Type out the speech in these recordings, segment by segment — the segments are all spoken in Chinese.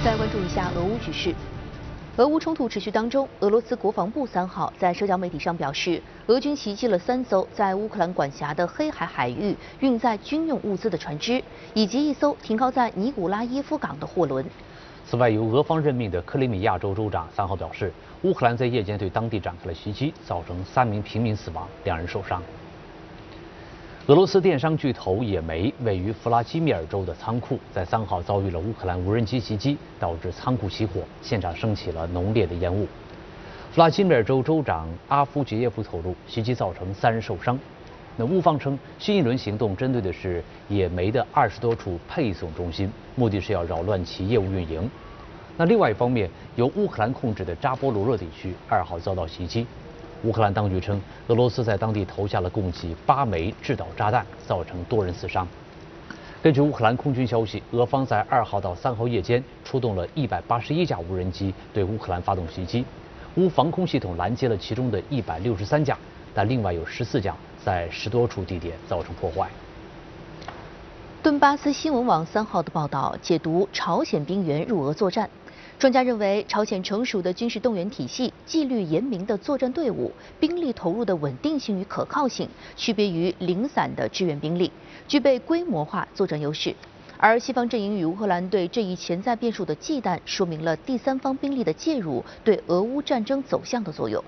再关注一下俄乌局势。俄乌冲突持续当中，俄罗斯国防部3号在社交媒体上表示，俄军袭击了3艘在乌克兰管辖的黑海海域运载军用物资的船只，以及1艘停靠在尼古拉耶夫港的货轮。 此外，由俄方任命的克里米亚州州长3号表示，乌克兰在夜间对当地展开了袭击，造成3名平民死亡，2人受伤。俄罗斯电商巨头野莓位于弗拉基米尔州的仓库在3号遭遇了乌克兰无人机袭击，导致仓库起火，现场升起了浓烈的烟雾。弗拉基米尔州州长阿夫杰耶夫透露，袭击造成3人受伤。乌方称，新一轮行动针对的是野莓的20多处配送中心，目的是要扰乱其业务运营。另外一方面，由乌克兰控制的扎波罗热地区2号遭到袭击。乌克兰当局称，俄罗斯在当地投下了共计8枚制导炸弹，造成多人死伤。根据乌克兰空军消息，俄方在2号到3号夜间出动了181架无人机对乌克兰发动袭击，乌防空系统拦截了其中的163架，但另外有14架在10多处地点造成破坏。 顿巴斯新闻网3号的报道解读朝鲜兵员入俄作战。专家认为，朝鲜成熟的军事动员体系、纪律严明的作战队伍、兵力投入的稳定性与可靠性，区别于零散的志愿兵力，具备规模化作战优势。而西方阵营与乌克兰对这一潜在变数的忌惮，说明了第三方兵力的介入对俄乌战争走向的作用。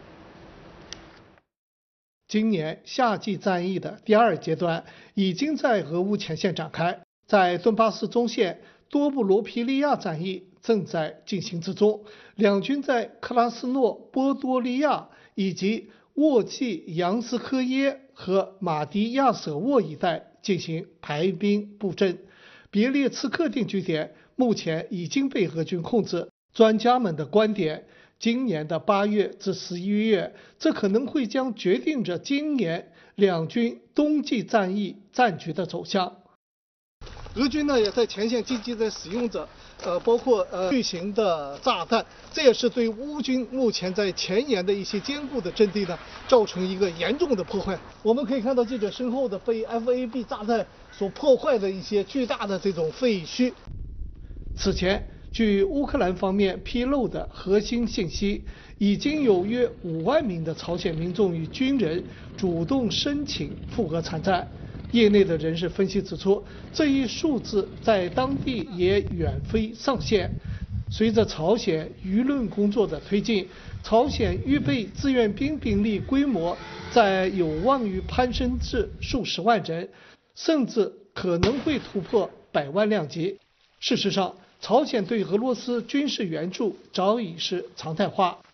今年夏季战役的第2阶段已经在俄乌前线展开，在顿巴斯中线多布罗皮利亚战役正在进行之中，两军在克拉斯诺波多利亚以及沃季扬斯科耶和马迪亚舍沃一带进行排兵布阵。别列茨克定居点目前已经被俄军控制。专家们的观点，今年的8月至11月，这可能会将决定着今年两军冬季战役战局的走向。俄军呢也在前线积极地使用着包括巨型的炸弹，这也是对乌军目前在前沿的一些坚固的阵地呢造成一个严重的破坏。我们可以看到记者身后的被 FAB 炸弹所破坏的一些巨大的这种废墟。此前，据乌克兰方面披露的核心信息，已经有约5万名的朝鲜民众与军人主动申请赴俄参战。业内的人士分析指出，这一数字在当地也远非上限。随着朝鲜舆论工作的推进，朝鲜预备志愿兵兵力规模在有望于攀升至数十万人，甚至可能会突破100万量级。事实上，朝鲜对俄罗斯军事援助早已是常态化。